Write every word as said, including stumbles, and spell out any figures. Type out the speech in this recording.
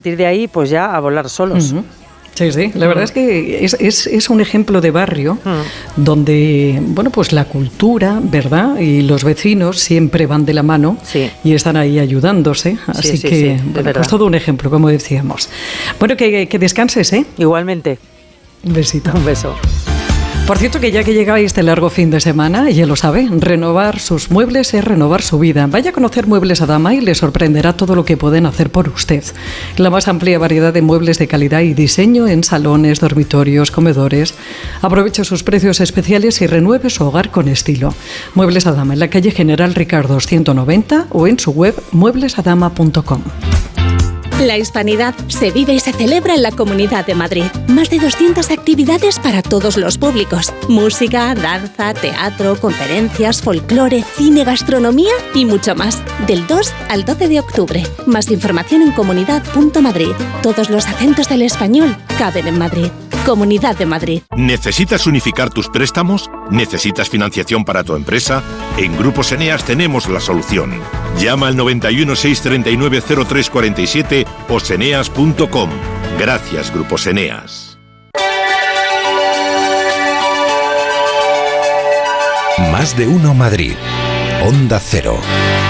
partir de ahí, pues ya a volar solos. Uh-huh. Sí, sí, la verdad es que es, es, es un ejemplo de barrio mm. donde, bueno, pues la cultura, ¿verdad? Y los vecinos siempre van de la mano sí. y están ahí ayudándose. Así sí, sí, que, sí, bueno, pues todo un ejemplo, como decíamos. Bueno, que, que descanses, ¿eh? Igualmente. Un besito. Un beso. Por cierto, que ya que llegáis este largo fin de semana, ya lo sabe, renovar sus muebles es renovar su vida. Vaya a conocer Muebles Adama y le sorprenderá todo lo que pueden hacer por usted. La más amplia variedad de muebles de calidad y diseño en salones, dormitorios, comedores. Aproveche sus precios especiales y renueve su hogar con estilo. Muebles Adama en la calle General Ricardo ciento noventa o en su web muebles adama punto com. La Hispanidad se vive y se celebra en la Comunidad de Madrid. Más de doscientas actividades para todos los públicos. Música, danza, teatro, conferencias, folclore, cine, gastronomía y mucho más. Del dos al doce de octubre. Más información en comunidad punto madrid. Todos los acentos del español caben en Madrid. Comunidad de Madrid. ¿Necesitas unificar tus préstamos? ¿Necesitas financiación para tu empresa? En Grupos Eneas tenemos la solución. Llama al noventa y uno, seiscientos treinta y nueve, cero tres cuarenta y siete o seneas punto com. Gracias, Grupos Eneas. Más de uno Madrid. Onda Cero.